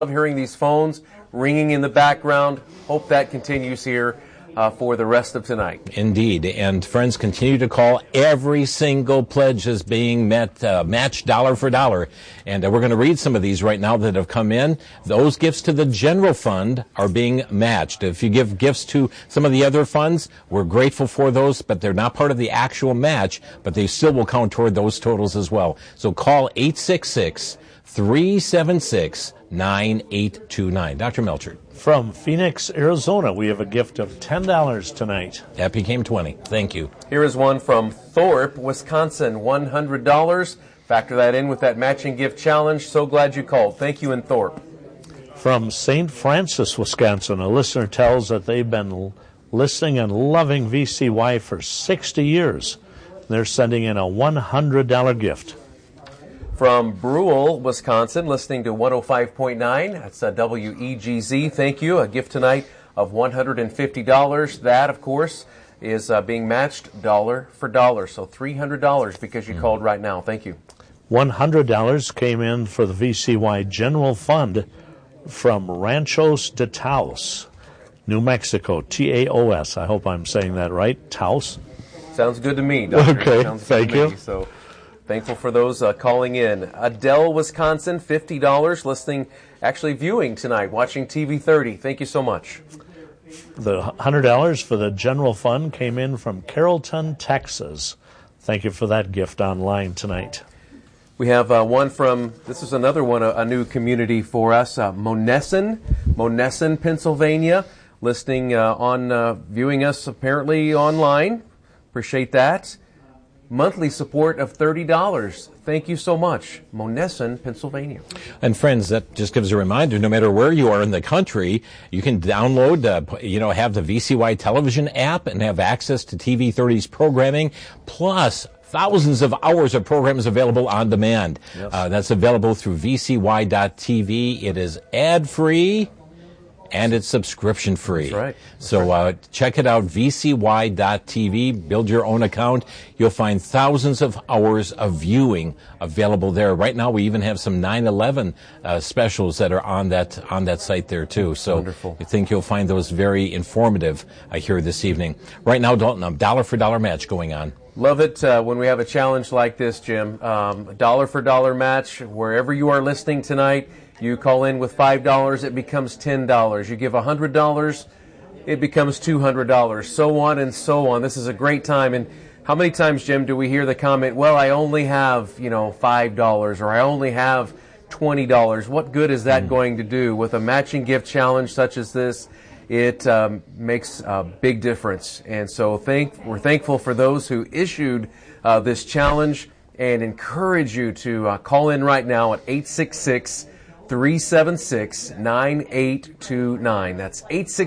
love hearing these phones ringing in the background. Hope that continues here for the rest of tonight. Indeed. And friends, continue to call. Every single pledge is being matched dollar for dollar. And we're going to read some of these right now that have come in. Those gifts to the general fund are being matched. If you give gifts to some of the other funds, we're grateful for those, but they're not part of the actual match, but they still will count toward those totals as well. So call 866-376-9829. Dr. Melchert. From Phoenix, Arizona, we have a gift of $10 tonight. That became 20. Thank you. Here is one from Thorpe, Wisconsin, $100. Factor that in with that matching gift challenge. So glad you called. Thank you in Thorpe. From St. Francis, Wisconsin, a listener tells that they've been listening and loving VCY for 60 years. They're sending in a $100 gift. From Brule, Wisconsin, listening to 105.9. That's WEGZ. Thank you. A gift tonight of $150. That, of course, is being matched dollar for dollar. So $300 because you called right now. Thank you. $100 came in for the VCY General Fund from Ranchos de Taos, New Mexico. Taos. I hope I'm saying that right. Taos. Sounds good to me, Doctor. Okay, Sounds thank you. So thankful for those calling in. Adele, Wisconsin, $50, listening, actually viewing tonight, watching TV 30. Thank you so much. The $100 for the general fund came in from Carrollton, Texas. Thank you for that gift online tonight. We have one from, this is another one, a new community for us, Monessen, Pennsylvania, listening viewing us apparently online. Appreciate that. Monthly support of $30. Thank you so much. Monessen, Pennsylvania. And friends, that just gives a reminder, no matter where you are in the country, you can download, have the VCY television app and have access to TV 30's programming, plus thousands of hours of programs available on demand. Yes. That's available through vcy.tv. It is ad-free. And it's subscription free. That's right. So check it out, vcy.tv. Build your own account. You'll find thousands of hours of viewing available there. Right now, we even have some 9/11 specials that are on that site there too. So wonderful. I think you'll find those very informative here this evening. Right now, Dalton, a dollar for dollar match going on. Love it when we have a challenge like this, Jim. A dollar for dollar match wherever you are listening tonight. You call in with $5, it becomes $10. You give $100, it becomes $200. So on and so on. This is a great time. And how many times, Jim, do we hear the comment, well, I only have, $5 or I only have $20. What good is that going to do? With a matching gift challenge such as this, it makes a big difference. And so we're thankful for those who issued this challenge and encourage you to call in right now at 866-376-9829. That's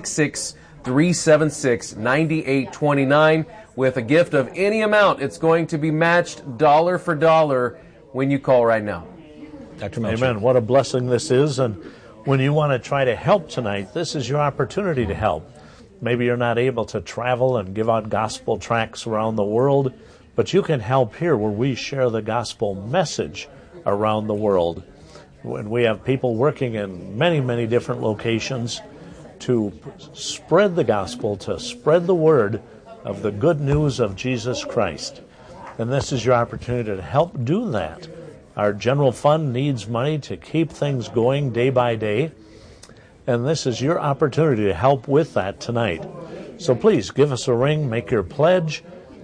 866-376-9829 with a gift of any amount. It's going to be matched dollar for dollar when you call right now. Dr. Melchert. Amen. What a blessing this is. And when you want to try to help tonight, this is your opportunity to help. Maybe you're not able to travel and give out gospel tracts around the world, but you can help here where we share the gospel message around the world. When we have people working in many, many different locations to spread the gospel, to spread the word of the good news of Jesus Christ. And this is your opportunity to help do that. Our general fund needs money to keep things going day by day. And this is your opportunity to help with that tonight. So please give us a ring, make your pledge,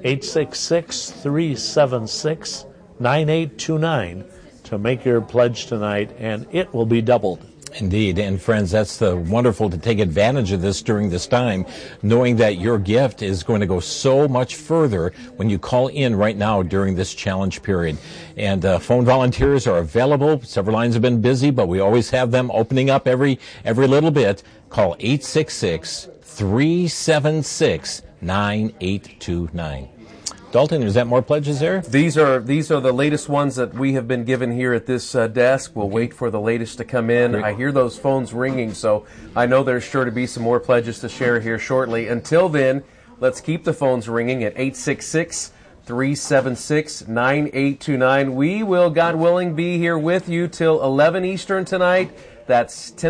866-376-9829. to make your pledge tonight, and it will be doubled. Indeed. And friends, that's the wonderful to take advantage of this during this time, knowing that your gift is going to go so much further when you call in right now during this challenge period. And phone volunteers are available. Several lines have been busy, but we always have them opening up every little bit. Call 866-376-9829. Dalton, is that more pledges there? These are the latest ones that we have been given here at this desk. We'll wait for the latest to come in. Great. I hear those phones ringing, so I know there's sure to be some more pledges to share here shortly. Until then, let's keep the phones ringing at 866-376-9829. We will, God willing, be here with you till 11 Eastern tonight. That's